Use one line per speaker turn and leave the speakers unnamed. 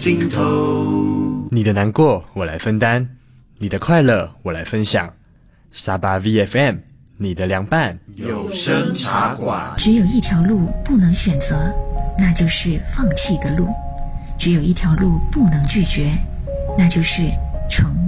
尽头。
你的难过我来分担，你的快乐我来分享。沙巴 VFM， 你的凉拌
有声茶馆。
只有一条路不能选择，那就是放弃的路；只有一条路不能拒绝，那就是承